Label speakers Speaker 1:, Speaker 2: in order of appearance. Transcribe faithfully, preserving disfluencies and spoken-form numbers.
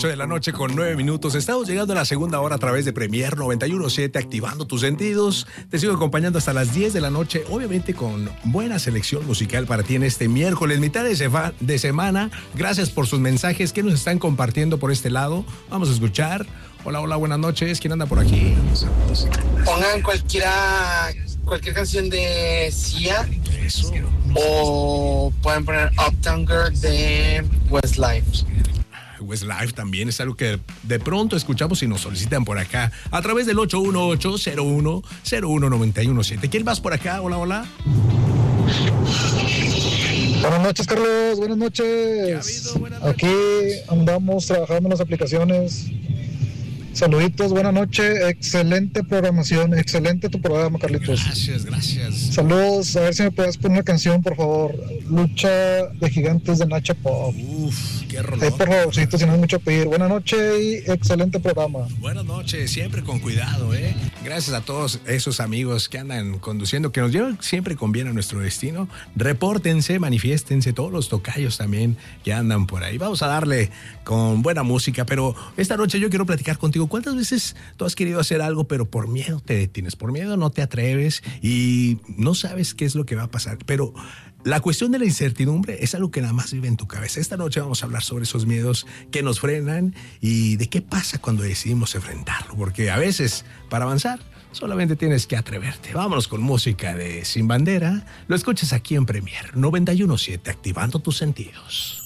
Speaker 1: ocho de la noche con nueve minutos. Estamos llegando a la segunda hora a través de Premier noventa y uno punto siete, activando tus sentidos. Te sigo acompañando hasta las diez de la noche, obviamente con buena selección musical para ti en este miércoles, mitad de, sefa, de semana. Gracias por sus mensajes que nos están compartiendo por este lado. Vamos a escuchar. Hola, hola, buenas noches. ¿Quién anda por aquí?
Speaker 2: Pongan cualquiera, cualquier canción de Sia.
Speaker 1: Eso.
Speaker 2: O pueden poner Uptown Girl de Westlife.
Speaker 1: Westlife también es algo que de pronto escuchamos y nos solicitan por acá a través del ocho uno ocho, cero uno, cero uno, nueve uno siete. ¿Quién más por acá? Hola, hola.
Speaker 3: Buenas noches, Carlos. Buenas noches.
Speaker 1: Habido? Buenas noches.
Speaker 3: Aquí andamos trabajando en las aplicaciones. Saluditos, buenas noches. Excelente programación. Excelente tu programa, Carlitos.
Speaker 1: Gracias, gracias.
Speaker 3: Saludos. A ver si me puedes poner una canción, por favor. Lucha de Gigantes de Nacha Pop.
Speaker 1: Uf, qué rolón.
Speaker 3: Ahí, por favorcito, si no es mucho pedir. Buenas noches y excelente programa.
Speaker 1: Buenas noches, siempre con cuidado, ¿eh? Gracias a todos esos amigos que andan conduciendo, que nos llevan siempre con bien a nuestro destino. Repórtense, manifiéstense, todos los tocayos también que andan por ahí. Vamos a darle con buena música, pero esta noche yo quiero platicar contigo. ¿Cuántas veces tú has querido hacer algo, pero por miedo te detienes? Por miedo no te atreves y no sabes qué es lo que va a pasar, pero la cuestión de la incertidumbre es algo que nada más vive en tu cabeza. Esta noche vamos a hablar sobre esos miedos que nos frenan y de qué pasa cuando decidimos enfrentarlo, porque a veces para avanzar solamente tienes que atreverte. Vámonos con música de Sin Bandera. Lo escuchas aquí en Premier noventa y uno punto siete, activando tus sentidos.